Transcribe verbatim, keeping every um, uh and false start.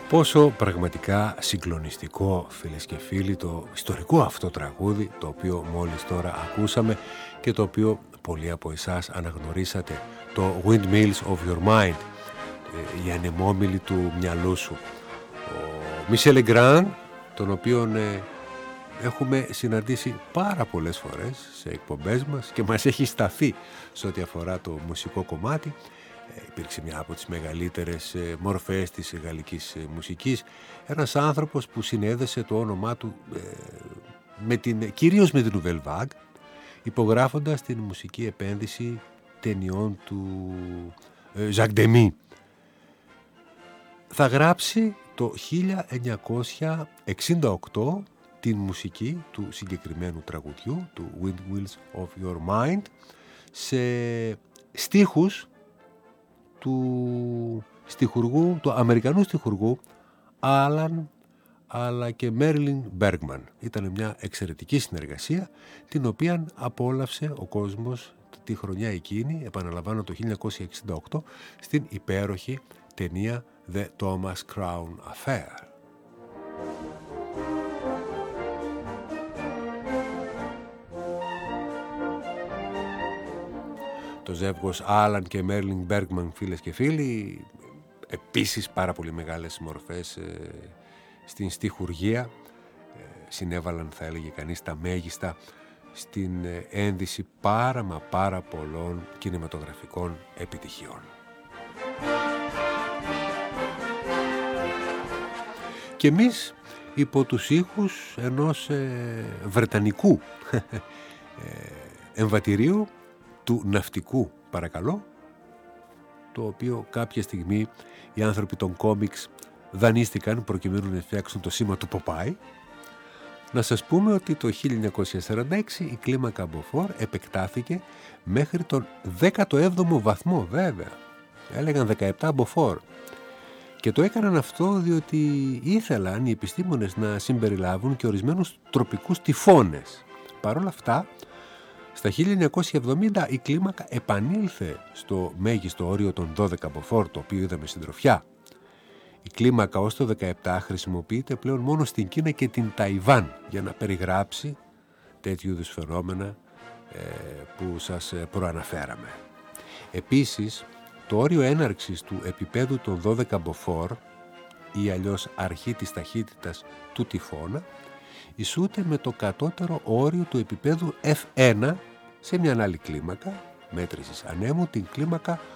Πόσο πραγματικά συγκλονιστικό, φίλες και φίλοι, το ιστορικό αυτό τραγούδι, το οποίο μόλις τώρα ακούσαμε και το οποίο πολλοί από εσάς αναγνωρίσατε, το Windmills of Your Mind, η ανεμόμυλη του μυαλού σου. Ο Michel Legrand, τον οποίον ε, έχουμε συναντήσει πάρα πολλές φορές σε εκπομπές μας και μας έχει σταθεί σε ό,τι αφορά το μουσικό κομμάτι. Υπήρξε μια από τις μεγαλύτερες μορφές της γαλλικής μουσικής. Ένας άνθρωπος που συνέδεσε το όνομά του ε, με την, κυρίως με την Nouvelle Vague, υπογράφοντας την μουσική επένδυση ταινιών του ε, Jacques Demy. Θα γράψει το χίλια εννιακόσια εξήντα οκτώ την μουσική του συγκεκριμένου τραγουδιού, του Windmills of Your Mind, σε στίχους του στιχουργού, του Αμερικανού στιχουργού Alan αλλά και Marilyn Bergman. Ήταν μια εξαιρετική συνεργασία, την οποία απόλαυσε ο κόσμος τη χρονιά εκείνη, επαναλαμβάνω το χίλια εννιακόσια εξήντα οκτώ, στην υπέροχη ταινία The Thomas Crown Affair. Το ζεύγος Alan και Merlin Bergman, φίλες και φίλοι, επίσης πάρα πολύ μεγάλες μορφές ε, στην στιχουργία, ε, συνέβαλαν, θα έλεγε κανείς, τα μέγιστα στην ε, ένδυση πάρα μα πάρα πολλών κινηματογραφικών επιτυχιών. Και εμείς υπό τους ήχους ενός ε, βρετανικού ε, εμβατηρίου του ναυτικού, παρακαλώ, το οποίο κάποια στιγμή οι άνθρωποι των κόμιξ δανείστηκαν προκειμένου να φτιάξουν το σήμα του Ποπάι. Να σας πούμε ότι το χίλια εννιακόσια σαράντα έξι η κλίμακα Μποφόρ επεκτάθηκε μέχρι τον δέκατο έβδομο βαθμό, βέβαια. Έλεγαν δεκαεπτά Μποφόρ. Και το έκαναν αυτό διότι ήθελαν οι επιστήμονες να συμπεριλάβουν και ορισμένους τροπικούς τυφώνες. Παρ' όλα αυτά, στα χίλια εννιακόσια εβδομήντα η κλίμακα επανήλθε στο μέγιστο όριο των δώδεκα μποφόρ, το οποίο είδαμε συντροφιά. Η κλίμακα ως το δεκαεπτά χρησιμοποιείται πλέον μόνο στην Κίνα και την Ταϊβάν για να περιγράψει τέτοιου είδους φαινόμενα ε, που σας προαναφέραμε. Επίσης, το όριο έναρξης του επίπεδου των δώδεκα μποφόρ ή αλλιώς αρχή της ταχύτητας του τυφώνα ισούται με το κατώτερο όριο του επίπεδου εφ ένα σε μια άλλη κλίμακα μέτρησης ανέμου, την κλίμακα